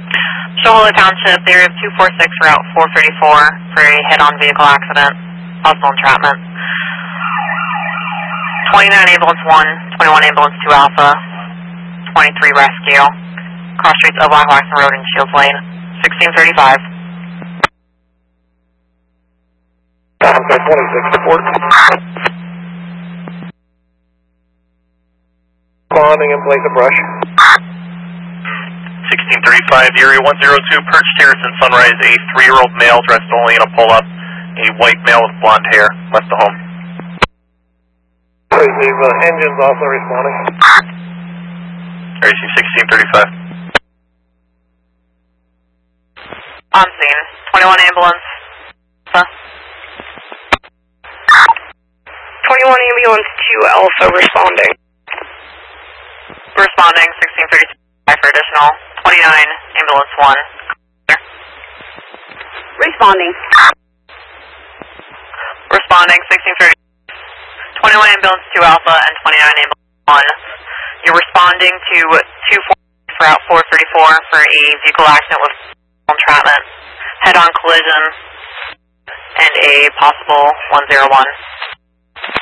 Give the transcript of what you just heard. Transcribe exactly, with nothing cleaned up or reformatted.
Shohola Township, area of two four six, route four thirty-four for a head-on vehicle accident, possible entrapment. twenty-nine ambulance one, twenty-one ambulance two alpha, twenty-three rescue. Cross streets of Black Waxon Road and Shields Lane, sixteen thirty-five. twenty-six report. Responding in place of brush. sixteen thirty-five, area one zero two, Perch Terrace in Sunrise, a three-year-old male dressed only in a pull-up, a white male with blonde hair, left the home. Please leave uh, engines also responding. R A C sixteen thirty-five. On scene, twenty-one ambulance. Huh? twenty-one ambulance two alpha responding. Responding, sixteen thirty-five for additional. twenty-nine ambulance one. Responding. Responding, sixteen thirty. twenty-one ambulance two alpha and twenty-nine ambulance one. You're responding to two four six route four thirty-four for a vehicle accident with entrapment, head-on collision, and a possible one zero one.